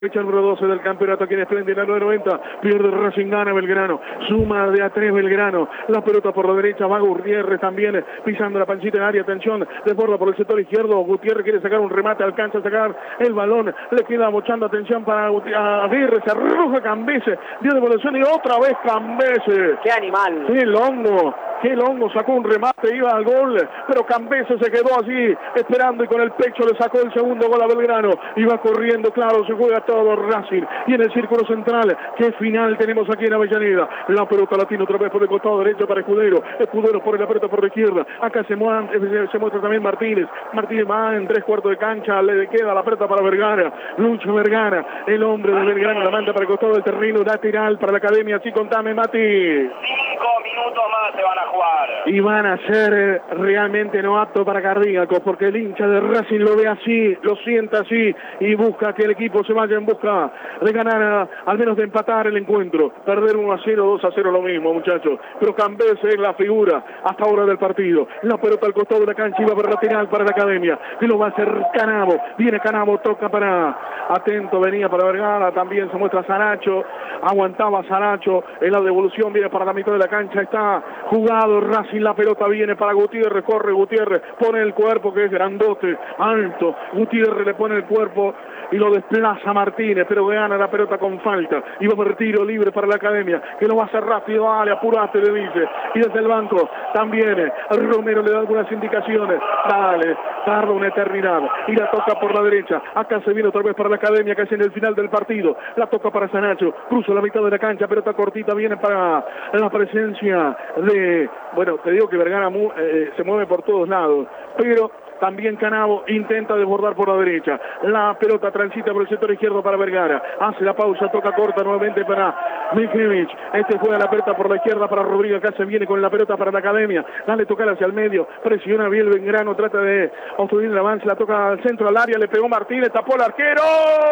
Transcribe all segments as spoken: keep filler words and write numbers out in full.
Fecha número doce del campeonato aquí en Espléndida, la nueve noventa, pierde Racing, gana Belgrano, suma de a tres Belgrano, la pelota por la derecha, va Gutiérrez también, pisando la panchita en área, atención, desborda por el sector izquierdo, Gutiérrez quiere sacar un remate, alcanza a sacar el balón, le queda bochando, atención para Aguirre, se arroja Cambese, dio devolución y otra vez Cambese. ¡Qué animal! ¡Qué longo! ¡Qué longo! Sacó un remate, iba al gol, pero Cambese se quedó así, esperando y con el pecho le sacó el segundo gol a Belgrano, iba corriendo, claro, se juega todo Racing, y en el círculo central, qué final tenemos aquí en Avellaneda, la pelota latina otra vez por el costado derecho para Escudero, Escudero por la pelota por la izquierda, acá se, muestra, se muestra también Martínez, Martínez va en tres cuartos de cancha, le queda la pelota para Vergara, Lucho Vergara, el hombre de Belgrano, la manda para el costado del terreno lateral para la academia, así contame Mati. Cinco minutos más se van a jugar. Y van a ser realmente no apto para cardíacos, porque el hincha de Racing lo ve así, lo siente así, y busca que el equipo se vaya en busca de ganar, al menos de empatar el encuentro. Perder uno a cero, dos a cero lo mismo, muchachos, pero Cambese es la figura hasta ahora del partido. La pelota al costado de la cancha, iba para la lateral para la academia, que lo va a hacer Canavo, viene Canavo, toca para, atento, venía para Vergara, también se muestra Saracho, aguantaba Saracho, en la devolución viene para la mitad de la cancha, está jugado Racing, la pelota viene para Gutiérrez, corre Gutiérrez, pone el cuerpo que es grandote, alto, Gutiérrez le pone el cuerpo y lo desplaza Martínez, pero gana la pelota con falta, y va por tiro libre para la academia, que lo va a hacer rápido, dale, apurate, le dice, y desde el banco también Romero le da algunas indicaciones, dale, tarda una eternidad, y la toca por la derecha, acá se viene otra vez para la academia, casi en el final del partido, la toca para Sanacho, cruza la mitad de la cancha, pelota cortita, viene para la presencia de, bueno, te digo que Vergara eh, se mueve por todos lados, pero también Canavo intenta desbordar por la derecha. La pelota transita por el sector izquierdo para Vergara. Hace la pausa, toca corta nuevamente para Mikhevich. Este juega la pelota por la izquierda para Rodríguez. Acá se viene con la pelota para la academia. Dale tocar hacia el medio. Presiona bien Belgrano. Trata de obstruir el avance. La toca al centro, al área. Le pegó Martínez. Tapó el arquero.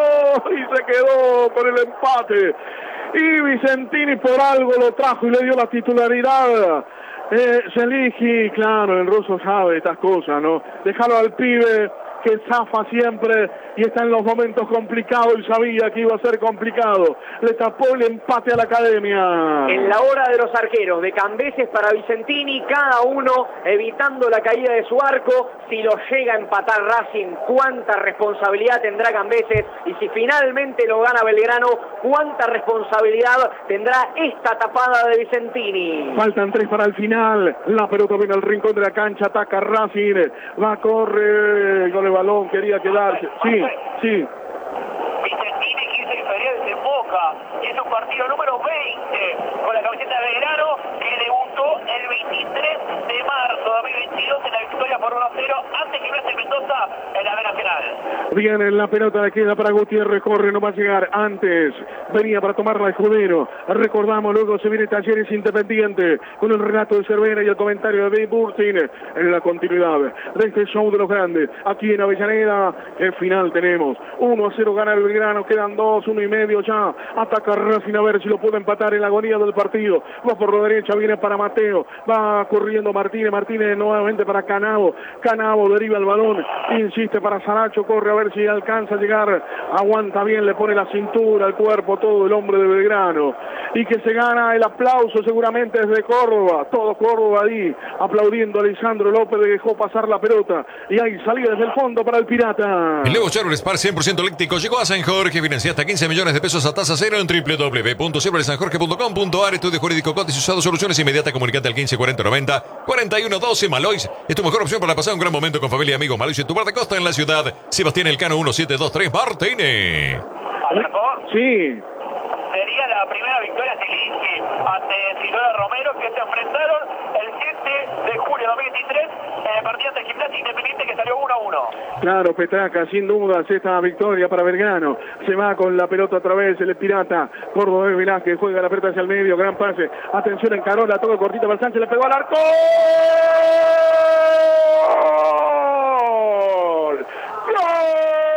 Y se quedó con el empate. Y Vicentini por algo lo trajo y le dio la titularidad. Eh, se elige, claro, el ruso sabe estas cosas, ¿no? Déjalo al pibe que zafa siempre y está en los momentos complicados y sabía que iba a ser complicado. Le tapó el empate a la academia. En la hora de los arqueros, de Cambeses para Vicentini, cada uno evitando la caída de su arco. Si lo llega a empatar Racing, cuánta responsabilidad tendrá Cambeses, y si finalmente lo gana Belgrano, cuánta responsabilidad tendrá esta tapada de Vicentini. Faltan tres para el final, la pelota viene al rincón de la cancha, ataca Racing, va a correr con el balón, quería quedarse, sí, sí. Vicentini, quince experiencia en Boca, y es un partido número veinte con la camiseta de Belgrano, que debutó el veintitrés de marzo de dos mil veintidós en la victoria por uno a cero ante Gimnasia Mendoza en la B Nacional. Viene la pelota, le queda para Gutiérrez, corre, no va a llegar, antes venía para tomarla el Escudero, recordamos, luego se viene Talleres Independiente, con el relato de Cervera y el comentario de Dave Burtin, en la continuidad de este show de los grandes, aquí en Avellaneda. ¿Qué final tenemos? uno a cero gana el Belgrano, quedan dos, uno y medio ya, ataca Racing a ver si lo puede empatar en la agonía del partido, va por la derecha, viene para Mateo, va corriendo Martínez, Martínez nuevamente para Canavo, Canavo deriva el balón, insiste para Saracho, corre a ver si alcanza a llegar, aguanta bien, le pone la cintura, el cuerpo, todo el hombre de Belgrano, y que se gana el aplauso seguramente desde Córdoba, todo Córdoba ahí, aplaudiendo a Lisandro López, dejó pasar la pelota, y ahí salía desde el fondo para el Pirata. El nuevo Chevrolet Spark cien por ciento eléctrico llegó a San Jorge, financia hasta quince millones de pesos a tasa cero en doble u doble u doble u punto chevrolet san jorge punto com punto a r. Estudio jurídico, cotis usados, soluciones inmediatas, comunicante al quince cuarenta noventa cuarenta y uno doce. Malois es tu mejor opción para pasar un gran momento con familia y amigos. Malois en tu bar de costa en la ciudad. Sebastián Elcano uno siete dos tres Martínez. Sí. Sería la primera victoria Zielinski ante Silvera Romero, que se enfrentaron el siete de julio de dos mil veintitrés en el partido ante Gimnasia Independiente, que salió uno a uno. Claro, Petraca, sin dudas esta victoria para Belgrano. Se va con la pelota otra vez el Pirata. Córdoba Velázquez juega la pelota hacia el medio, gran pase. Atención en Carola, todo cortito para Sánchez, le pegó al arco.